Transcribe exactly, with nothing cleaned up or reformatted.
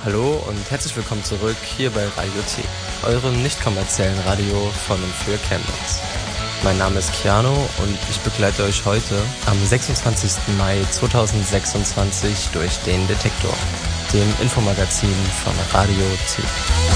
Hallo und herzlich willkommen zurück hier bei Radio T, eurem nicht kommerziellen Radio von und für Chemnitz. Mein Name ist Keanu und ich begleite euch heute am sechsundzwanzigsten Mai zweitausendsechsundzwanzig durch den Detektor, dem Infomagazin von Radio T.